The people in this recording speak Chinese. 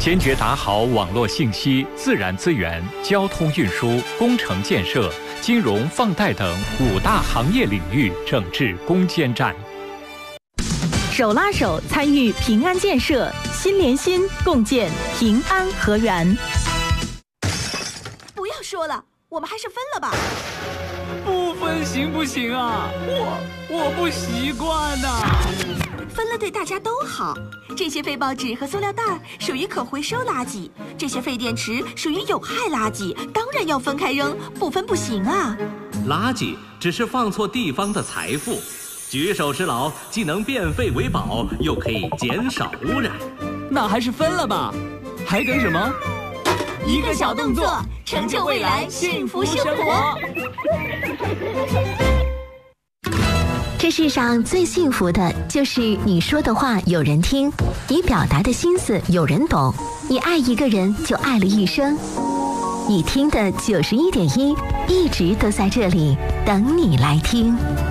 坚决打好网络信息、自然资源、交通运输、工程建设、金融放贷等5大行业领域整治攻坚战。 手拉手参与平安建设，心连心，共建平安河源。 不要说了，我们还是分了吧。 不分行不行啊？我不习惯呐。 分了对大家都好。这些废报纸和塑料袋属于可回收垃圾，这些废电池属于有害垃圾，当然要分开扔，不分不行啊。 垃圾只是放错地方的财富，举手之劳既能变废为宝，又可以减少污染。 那还是分了吧，还等什么？ 一个小动作，成就未来幸福生活。 这世上最幸福的就是你说的话有人听，你表达的心思有人懂，你爱一个人就爱了一生。你听的91.1，一直都在这里等你来听。